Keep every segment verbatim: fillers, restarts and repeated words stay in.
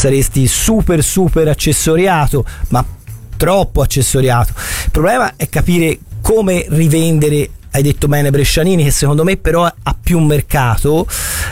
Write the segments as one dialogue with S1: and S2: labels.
S1: saresti super super accessoriato, ma troppo accessoriato. Il problema è capire come rivendere. Hai detto bene Brescianini, che secondo me però ha più mercato,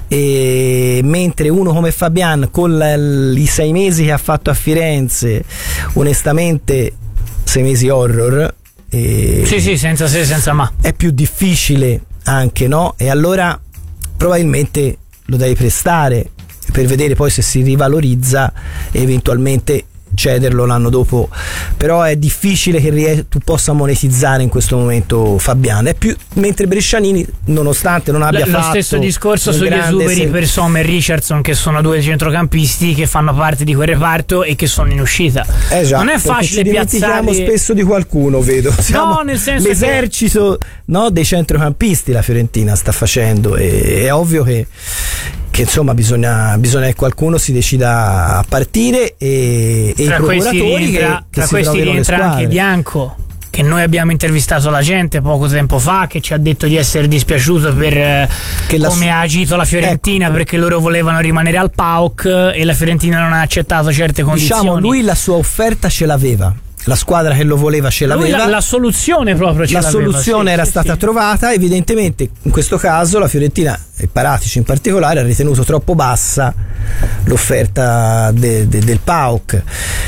S1: e mentre uno come Fabian con la, i sei mesi che ha fatto a Firenze, onestamente sei mesi horror, e
S2: sì sì, senza se senza ma,
S1: è più difficile anche, no? E allora probabilmente lo devi prestare per vedere poi se si rivalorizza e eventualmente cederlo l'anno dopo, però è difficile che ries- tu possa monetizzare in questo momento Fabian. È più, mentre Brescianini, nonostante non abbia
S2: L-
S1: fatto
S2: lo stesso discorso sugli esuberi
S1: se-
S2: per Sommer e Richardson, che sono due centrocampisti che fanno parte di quel reparto e che sono in uscita.
S1: Eh già,
S2: non è facile
S1: ci dimentichiamo
S2: piazzare
S1: spesso di qualcuno, vedo. Siamo
S2: no, nel senso
S1: l'esercito
S2: che...
S1: no, dei centrocampisti la Fiorentina sta facendo, e è ovvio che che insomma bisogna, bisogna che qualcuno si decida a partire, e, e
S2: tra
S1: i procuratori
S2: questi rientra,
S1: che, che
S2: tra
S1: si
S2: questi
S1: trovino le
S2: rientra
S1: squadre.
S2: anche Bianco, che noi abbiamo intervistato la gente poco tempo fa, che ci ha detto di essere dispiaciuto per
S1: Che la-
S2: come ha agito la Fiorentina,
S1: ecco.
S2: perché loro volevano rimanere al P A O K e la Fiorentina non ha accettato certe condizioni.
S1: Diciamo, lui la sua offerta ce l'aveva, la squadra che lo voleva ce
S2: Lui
S1: l'aveva,
S2: la, la soluzione proprio ce
S1: la
S2: l'aveva,
S1: soluzione
S2: sì,
S1: era
S2: sì,
S1: stata
S2: sì.
S1: trovata. Evidentemente in questo caso la Fiorentina, e Paratici in particolare, ha ritenuto troppo bassa l'offerta de, de, del P A O K,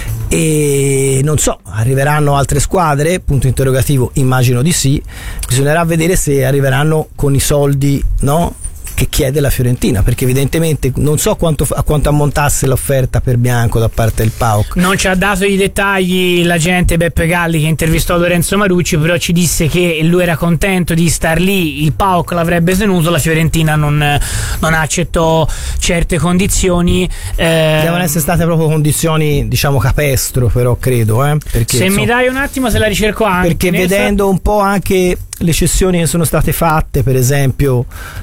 S1: e non so, arriveranno altre squadre, punto interrogativo, immagino di sì. Bisognerà vedere se arriveranno con i soldi, no, che chiede la Fiorentina, perché evidentemente non so quanto, a quanto ammontasse l'offerta per Bianco da parte del P A O K.
S2: Non ci ha dato i dettagli l'agente Beppe Galli, che intervistò Lorenzo Marucci, però ci disse che lui era contento di star lì, il P A O K l'avrebbe tenuto, la Fiorentina non, non accettò certe condizioni. Eh,
S1: Devono essere state proprio condizioni, diciamo, capestro, però credo, eh? Perché,
S2: se
S1: insomma,
S2: mi dai un attimo, se la ricerco anche.
S1: perché
S2: Nel-
S1: vedendo un po' anche le cessioni che sono state fatte, per esempio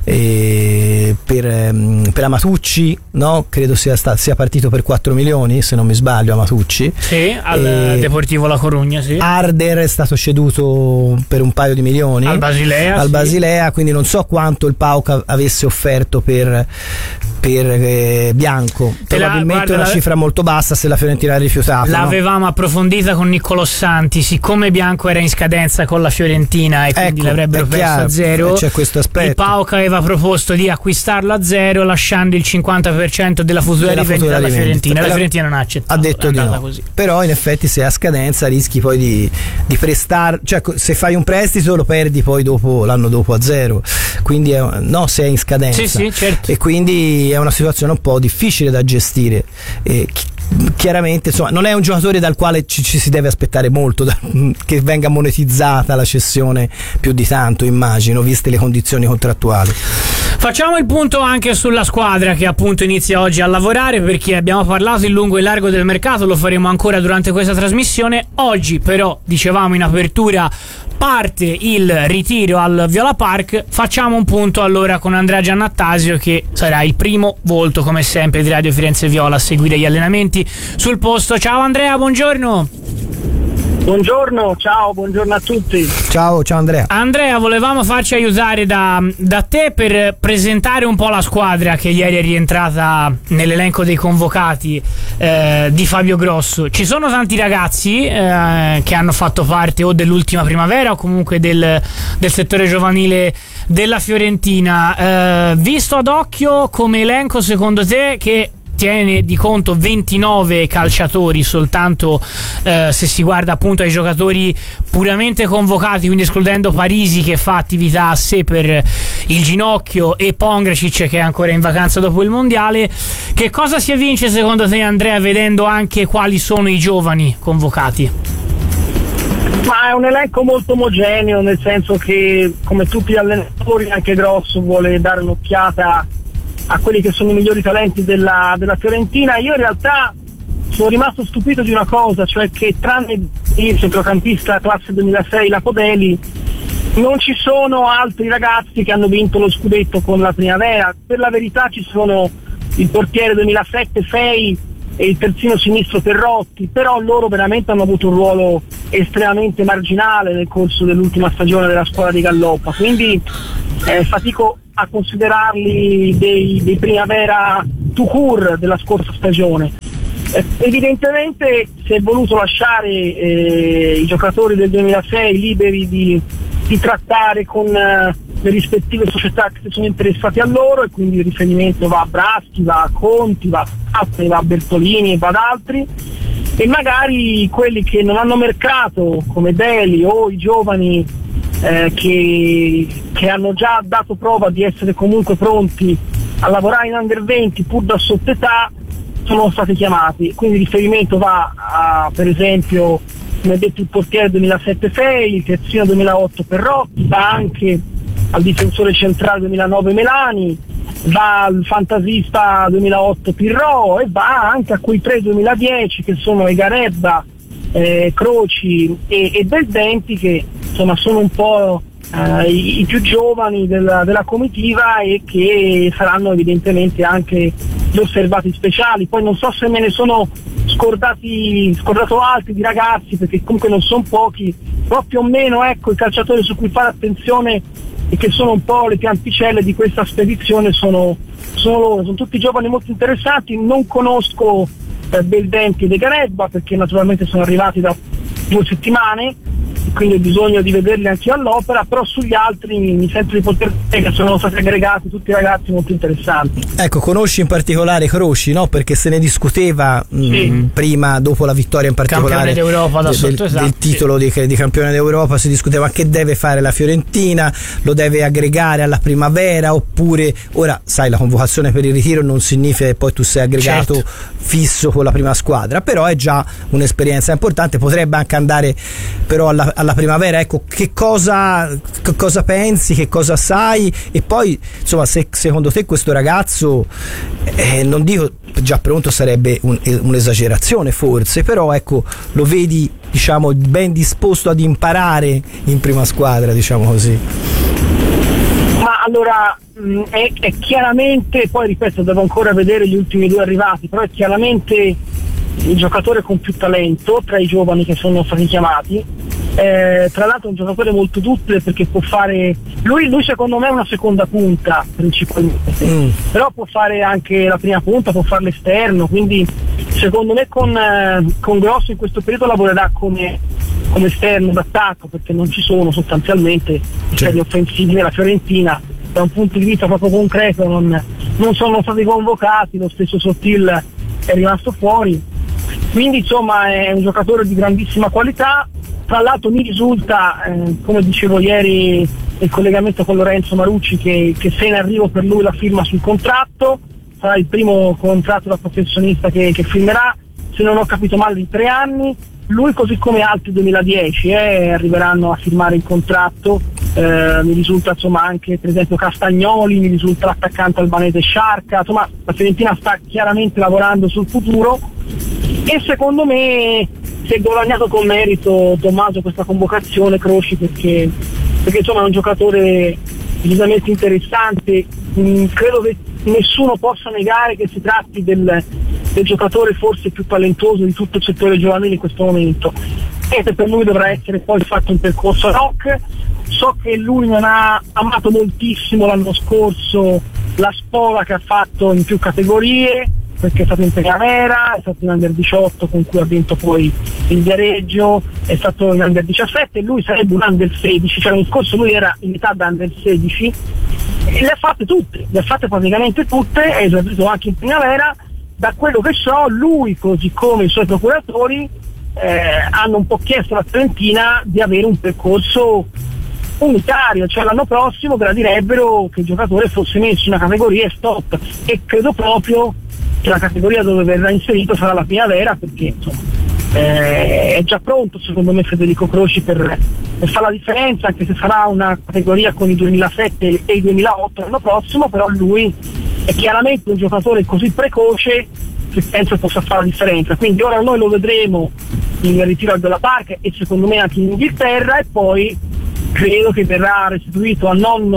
S1: eh, per, ehm, per Amatucci, no? Credo sia, sta, sia partito per quattro milioni, se non mi sbaglio, Amatucci.
S2: Sì, al
S1: E
S2: Deportivo La Corugna, sì.
S1: Arder è stato ceduto per un paio di milioni
S2: Al Basilea,
S1: al
S2: sì.
S1: Basilea, quindi non so quanto il P A O K avesse offerto per, per eh, Bianco.
S2: Te la-
S1: Probabilmente
S2: guarda,
S1: una
S2: la-
S1: cifra molto bassa se la Fiorentina ha rifiutato, no?
S2: L'avevamo approfondita con Niccolò Santi, siccome Bianco era in scadenza con la Fiorentina e quindi
S1: Ecco,
S2: l'avrebbero
S1: è
S2: perso
S1: chiaro,
S2: a zero.
S1: c'è questo aspetto.
S2: Il P A O K aveva proposto di acquistarlo a zero, lasciando il cinquanta per cento della futura
S1: Della
S2: rivendita
S1: futura
S2: alla
S1: rivendita.
S2: Fiorentina. La
S1: La-
S2: Fiorentina non ha accettato.
S1: Ha detto
S2: è
S1: di
S2: andata
S1: no.
S2: così.
S1: Però in effetti se è a scadenza rischi poi di, di prestare, cioè se fai un prestito lo perdi poi dopo, l'anno dopo a zero, quindi è, no, se è in scadenza.
S2: Sì, sì, certo.
S1: E quindi è una situazione un po' difficile da gestire. E chi- chiaramente, insomma, non è un giocatore dal quale ci, ci si deve aspettare molto da, che venga monetizzata la cessione più di tanto, immagino, viste le condizioni contrattuali.
S2: Facciamo il punto anche sulla squadra che appunto inizia oggi a lavorare, perché abbiamo parlato in lungo e largo del mercato, lo faremo ancora durante questa trasmissione. Oggi però, dicevamo in apertura, parte il ritiro al Viola Park. Facciamo un punto allora con Andrea Giannattasio, che sarà il primo volto come sempre di Radio Firenze Viola a seguire gli allenamenti sul posto. Ciao Andrea, buongiorno.
S3: Buongiorno, ciao, buongiorno a tutti.
S1: Ciao, ciao Andrea.
S2: Andrea, volevamo farci aiutare da, da te per presentare un po' la squadra che ieri è rientrata nell'elenco dei convocati eh, di Fabio Grosso. Ci sono tanti ragazzi eh, che hanno fatto parte o dell'ultima primavera o comunque del, del settore giovanile della Fiorentina. Eh, visto ad occhio come elenco, secondo te, che tiene di conto ventinove calciatori soltanto, eh, se si guarda appunto ai giocatori puramente convocati, quindi escludendo Parisi che fa attività a sé per il ginocchio e Pongracic che è ancora in vacanza dopo il mondiale, che cosa si evince secondo te, Andrea, vedendo anche quali sono i giovani convocati?
S3: Ma è un elenco molto omogeneo, nel senso che come tutti gli allenatori anche Grosso vuole dare un'occhiata a quelli che sono i migliori talenti della, della Fiorentina. Io in realtà sono rimasto stupito di una cosa, cioè che tranne il centrocampista classe duemilasei Lapodeli non ci sono altri ragazzi che hanno vinto lo scudetto con la primavera. Per la verità ci sono il portiere duemilasette Fei e il terzino sinistro Terrotti, però loro veramente hanno avuto un ruolo estremamente marginale nel corso dell'ultima stagione della squadra di Galloppa, quindi eh, fatico a considerarli dei, dei primavera tout court della scorsa stagione. Eh, evidentemente si è voluto lasciare eh, i giocatori del duemilasei liberi di, di trattare con eh, le rispettive società che sono interessate a loro, e quindi il riferimento va a Braschi, va a Conti, va a Stappe, va a Bertolini e va ad altri, e magari quelli che non hanno mercato come Deli o i giovani eh, che, che hanno già dato prova di essere comunque pronti a lavorare in under venti pur da sottoetà sono stati chiamati. Quindi il riferimento va a, per esempio, come detto, il portiere duemilasette Fei, il terzino duemilaotto Perrotti, va anche al difensore centrale duemilanove Melani, va al fantasista duemilaotto Pirro, e va anche a quei tre duemiladieci che sono Egarebba, eh, Croci e, e Beldenti, che insomma sono un po' eh, i, i più giovani della, della comitiva, e che saranno evidentemente anche gli osservati speciali. Poi non so se me ne sono scordati scordato altri di ragazzi, perché comunque non sono pochi, però più o meno ecco i calciatori su cui fare attenzione e che sono un po' le pianticelle di questa spedizione sono, sono loro, sono tutti giovani molto interessanti. Non conosco eh, Beldenti ed Egarebba perché naturalmente sono arrivati da due settimane, quindi ho bisogno di vederli anche io all'opera, però sugli altri mi sento di poter dire che sono stati aggregati tutti ragazzi molto interessanti.
S1: Ecco, conosci in particolare Croci, no? Perché se ne discuteva sì. mh, prima, dopo la vittoria in particolare
S2: d'Europa da
S1: de, del,
S2: esatto,
S1: del titolo sì. di, di campione d'Europa, si discuteva che deve fare la Fiorentina, lo deve aggregare alla primavera, oppure ora sai la convocazione per il ritiro non significa che poi tu sei aggregato certo. fisso con la prima squadra, però è già un'esperienza importante, potrebbe anche andare però alla alla primavera. Ecco, che cosa, che cosa pensi, che cosa sai, e poi insomma se secondo te questo ragazzo eh, non dico già pronto, sarebbe un, un'esagerazione forse, però ecco lo vedi diciamo ben disposto ad imparare in prima squadra, diciamo così.
S3: Ma allora mh, è, è chiaramente, poi ripeto, devo ancora vedere gli ultimi due arrivati, però è chiaramente il giocatore con più talento tra i giovani che sono stati chiamati. Eh, tra l'altro è un giocatore molto duttile perché può fare lui, lui secondo me è una seconda punta principalmente, mm. però può fare anche la prima punta, può fare l'esterno, quindi secondo me con, eh, con Grosso in questo periodo lavorerà come, come esterno d'attacco, perché non ci sono sostanzialmente cioè, gli offensivi della Fiorentina. Da un punto di vista proprio concreto non, non sono stati convocati, lo stesso Sottil è rimasto fuori, quindi insomma è un giocatore di grandissima qualità. Tra l'altro mi risulta, eh, come dicevo ieri nel collegamento con Lorenzo Marucci, che, che se in arrivo per lui la firma sul contratto, sarà il primo contratto da professionista che, che firmerà, se non ho capito male di tre anni. Lui così come altri duemiladieci eh, arriveranno a firmare il contratto, eh, mi risulta insomma anche per esempio Castagnoli, mi risulta l'attaccante albanese Sciarca, insomma la Fiorentina sta chiaramente lavorando sul futuro, e secondo me si è guadagnato con merito Tommaso questa convocazione Croci, perché, perché insomma è un giocatore decisamente interessante. Mm, credo che nessuno possa negare che si tratti del, del giocatore forse più talentuoso di tutto il settore giovanile in questo momento, e per lui dovrà essere poi fatto un percorso ad hoc. So che lui non ha amato moltissimo l'anno scorso la spola che ha fatto in più categorie, perché è stato in primavera, è stato in under diciotto con cui ha vinto poi il Viareggio, è stato in under diciassette e lui sarebbe un under sedici, cioè l'anno scorso lui era in età da under sedici e le ha fatte tutte, le ha fatte praticamente tutte, è esordito anche in primavera. Da quello che so lui, così come i suoi procuratori, eh, hanno un po' chiesto alla Fiorentina di avere un percorso unitario, cioè l'anno prossimo gradirebbero che il giocatore fosse messo in una categoria e stop, e credo proprio che la categoria dove verrà inserito sarà la primavera, perché insomma eh, è già pronto secondo me Federico Croci per, per fare la differenza, anche se sarà una categoria con i duemilasette e i duemilaotto l'anno prossimo, però lui è chiaramente un giocatore così precoce che penso possa fare la differenza. Quindi ora noi lo vedremo in ritiro al Della Park e secondo me anche in Inghilterra, e poi credo che verrà restituito al nonno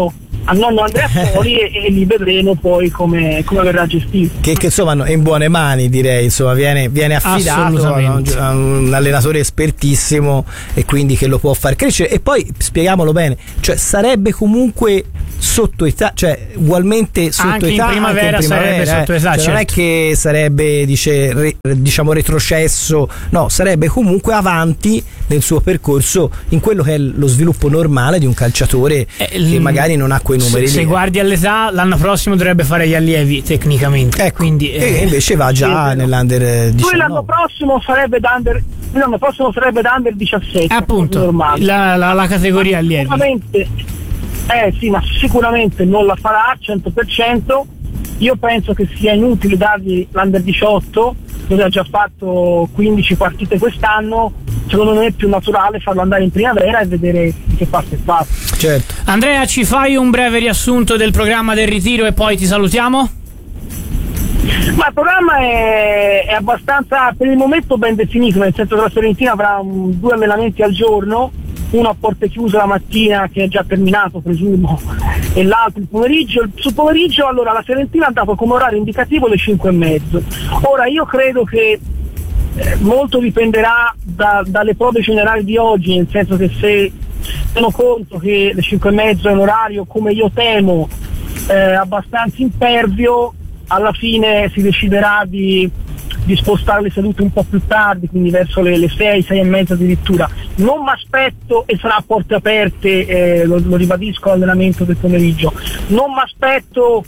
S3: al nonno Andrea Poli e, e lì vedremo poi come, come verrà gestito.
S1: Che, che insomma è in buone mani, direi, insomma viene, viene affidato a un, a un allenatore espertissimo e quindi che lo può far crescere. E poi spieghiamolo bene, cioè sarebbe comunque sotto età, cioè ugualmente sotto
S2: anche
S1: età,
S2: in primavera,
S1: anche in primavera
S2: sarebbe
S1: eh.
S2: sotto età,
S1: cioè,
S2: certo.
S1: Non è che sarebbe dice, re, diciamo retrocesso, no, sarebbe comunque avanti nel suo percorso in quello che è lo sviluppo normale di un calciatore eh, che magari non ha quei numeri
S2: se,
S1: lì.
S2: Se guardi all'età, l'anno prossimo dovrebbe fare gli allievi tecnicamente,
S1: ecco,
S2: quindi eh,
S1: e invece va già sì, nell'under diciannove.
S3: Lui l'anno prossimo sarebbe da under l'anno prossimo sarebbe da under diciassette,
S2: appunto la, la, la categoria allievi.
S3: Sicuramente, eh sì, ma sicuramente non la farà al cento per cento. Io penso che sia inutile dargli l'under diciotto, dove ha già fatto quindici partite quest'anno. Secondo me è più naturale farlo andare in primavera e vedere di che parte è fatto.
S1: Certo.
S2: Andrea, ci fai un breve riassunto del programma del ritiro e poi ti salutiamo?
S3: Ma il programma è, è abbastanza per il momento ben definito, nel senso che la Fiorentina avrà un, due allenamenti al giorno, uno a porte chiuse la mattina che è già terminato presumo e l'altro il pomeriggio. Sul pomeriggio allora la Fiorentina ha dato come orario indicativo le cinque e mezzo. Ora io credo che eh, molto dipenderà da, dalle prove generali di oggi, nel senso che se tengo conto che le cinque e mezzo è un orario, come io temo, eh, abbastanza impervio, alla fine si deciderà di, di spostare le sedute un po' più tardi, quindi verso le, le sei, sei e mezza addirittura. Non mi aspetto, e sarà a porte aperte, eh, lo, lo ribadisco all'allenamento del pomeriggio, non mi aspetto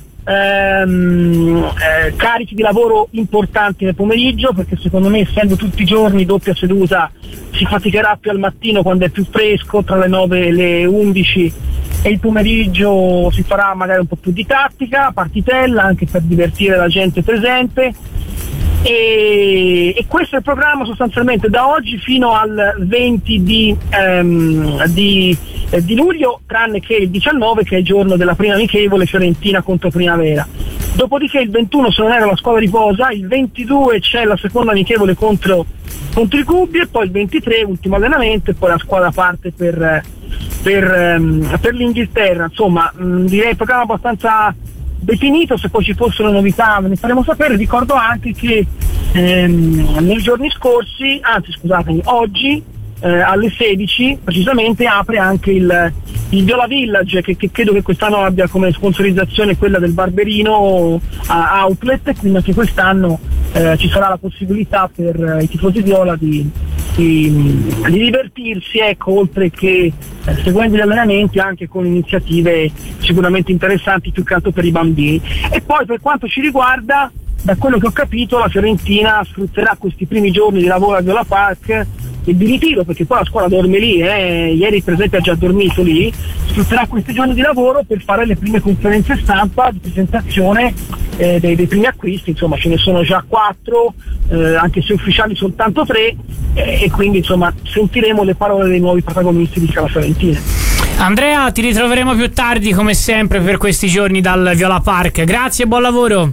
S3: ehm, eh, carichi di lavoro importanti nel pomeriggio, perché secondo me, essendo tutti i giorni doppia seduta, si faticherà più al mattino quando è più fresco, tra le nove e le undici, e il pomeriggio si farà magari un po' più di tattica, partitella, anche per divertire la gente presente. E, e questo è il programma sostanzialmente da oggi fino al venti di, ehm, di, eh, di luglio, tranne che il diciannove, che è il giorno della prima amichevole Fiorentina contro Primavera. Dopodiché il ventuno, se non era, la squadra riposa, il ventidue c'è la seconda amichevole contro, contro i Cubi, e poi il ventitré ultimo allenamento, e poi la squadra parte per, per, ehm, per l'Inghilterra. Insomma, mh, direi il programma abbastanza definito. Se poi ci fossero novità ve ne faremo sapere. Ricordo anche che ehm, nei giorni scorsi, anzi scusatemi, oggi eh, alle sedici precisamente apre anche il, il Viola Village, che, che credo che quest'anno abbia come sponsorizzazione quella del Barberino a Outlet, quindi anche quest'anno eh, ci sarà la possibilità per eh, i tifosi viola di, di, di divertirsi, ecco, oltre che eh, seguendo gli allenamenti anche con iniziative sicuramente interessanti, più che altro per i bambini. E poi per quanto ci riguarda, da quello che ho capito, la Fiorentina sfrutterà questi primi giorni di lavoro a Viola Park e di ritiro, perché poi la scuola dorme lì, eh. Ieri per esempio ha già dormito lì, sfrutterà questi giorni di lavoro per fare le prime conferenze stampa di presentazione eh, dei, dei primi acquisti. Insomma, ce ne sono già quattro, eh, anche se ufficiali soltanto tre, eh, e quindi insomma sentiremo le parole dei nuovi protagonisti di Scala Fiorentina.
S2: Andrea, ti ritroveremo più tardi come sempre per questi giorni dal Viola Park. Grazie e buon lavoro.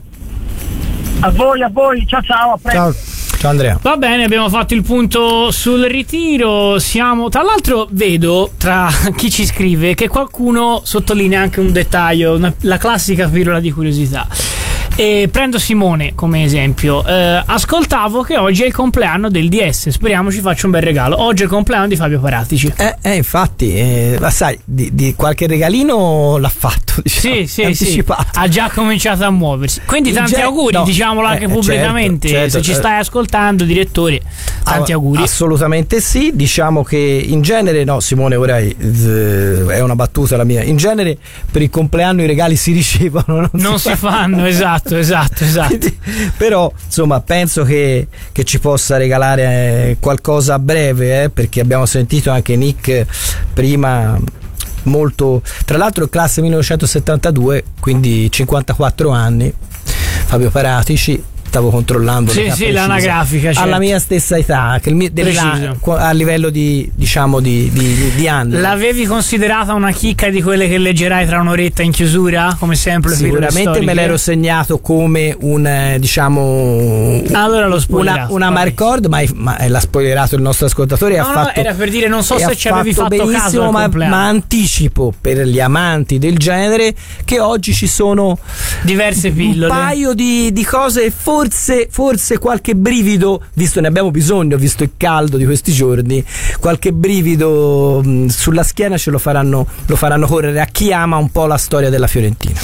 S3: A voi, a voi, ciao ciao, a presto.
S1: Ciao. Ciao Andrea.
S2: Va bene, abbiamo fatto il punto sul ritiro. Siamo, tra l'altro vedo tra chi ci scrive che qualcuno sottolinea anche un dettaglio, una, la classica pillola di curiosità. E prendo Simone come esempio. Eh, ascoltavo che oggi è il compleanno del D S. Speriamo ci faccia un bel regalo. Oggi è il compleanno di Fabio Paratici.
S1: Eh, eh infatti, eh, ma sai, di, di qualche regalino l'ha fatto, diciamo,
S2: sì, sì,
S1: anticipato.
S2: Sì. Ha già cominciato a muoversi. Quindi
S1: In
S2: tanti
S1: ge-
S2: auguri,
S1: no,
S2: diciamolo anche
S1: eh,
S2: pubblicamente.
S1: certo, certo,
S2: Se ci stai ascoltando, direttore, tanti
S1: ah,
S2: auguri.
S1: Assolutamente sì. Diciamo che in genere, no, Simone, ora è una battuta la mia. In genere per il compleanno i regali si ricevono, non,
S2: non si, si fanno. fanno. Esatto, esatto, esatto.
S1: Quindi, però insomma penso che, che ci possa regalare eh, qualcosa a breve, eh, perché abbiamo sentito anche Nick prima, molto, tra l'altro classe millenovecentosettantadue, quindi cinquantaquattro anni, Fabio Paratici, stavo controllando
S2: sì sì l'anagrafica, certo.
S1: Alla mia stessa età, che il mio, della, a livello di diciamo di, di, di anni.
S2: L'avevi considerata una chicca di quelle che leggerai tra un'oretta in chiusura, come sempre?
S1: Sicuramente me l'ero segnato come un diciamo
S2: allora lo
S1: una, una Marcord, ma, ma l'ha spoilerato il nostro ascoltatore.
S2: No,
S1: ha
S2: no,
S1: fatto,
S2: era per dire, non so se ci avevi fatto
S1: benissimo,
S2: caso
S1: ma, ma anticipo per gli amanti del genere che oggi ci sono
S2: diverse pillole,
S1: un paio di, di cose, forse forse qualche brivido, visto ne abbiamo bisogno, visto il caldo di questi giorni, qualche brivido mh, sulla schiena ce lo faranno, lo faranno correre a chi ama un po' la storia della Fiorentina.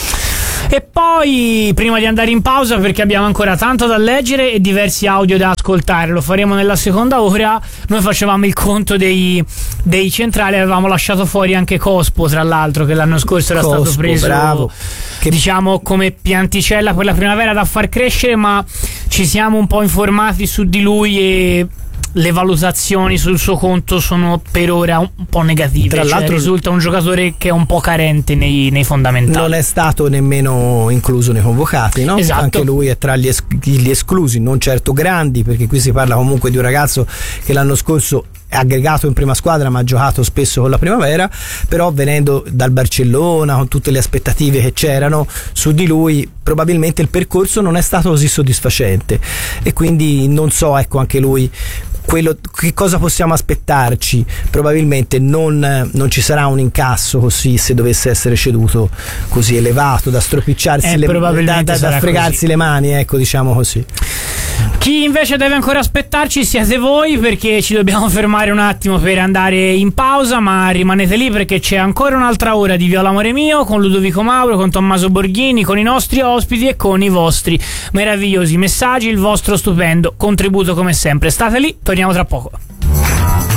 S2: E poi, prima di andare in pausa, perché abbiamo ancora tanto da leggere e diversi audio da ascoltare, lo faremo nella seconda ora, noi facevamo il conto dei, dei centrali, avevamo lasciato fuori anche Cospo, tra l'altro, che l'anno scorso era
S1: Cospo,
S2: stato preso,
S1: bravo. Che...
S2: diciamo come pianticella per la primavera da far crescere, ma ci siamo un po' informati su di lui e le valutazioni sul suo conto sono per ora un po' negative. Tra l'altro, cioè, risulta un giocatore che è un po' carente nei, nei fondamentali.
S1: Non è stato nemmeno incluso nei convocati, no?
S2: Esatto.
S1: Anche lui è tra gli, es- gli esclusi, non certo grandi, perché qui si parla comunque di un ragazzo che l'anno scorso è aggregato in prima squadra ma ha giocato spesso con la primavera, però venendo dal Barcellona con tutte le aspettative che c'erano su di lui, probabilmente il percorso non è stato così soddisfacente e quindi non so, ecco, anche lui quello, che cosa possiamo aspettarci. Probabilmente non, non ci sarà un incasso così, se dovesse essere ceduto, così elevato da stropicciarsi
S2: eh,
S1: le, da, da, da fregarsi così le mani, ecco, diciamo così.
S2: Chi invece deve ancora aspettarci siete voi, perché ci dobbiamo fermare un attimo per andare in pausa, ma rimanete lì perché c'è ancora un'altra ora di Viola Amore Mio con Ludovico Mauro, con Tommaso Borghini, con i nostri ospiti e con i vostri meravigliosi messaggi, il vostro stupendo contributo come sempre. State lì, torniamo tra poco.